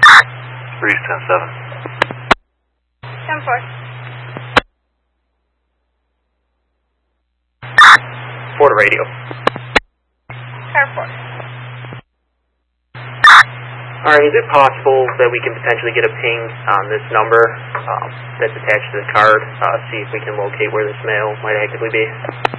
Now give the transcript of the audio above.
Breeze 10-7. 10-4. 4 to radio. Car 4. Alright, is it possible that we can potentially get a ping on this number that's attached to the card, see if we can locate where this male might actively be?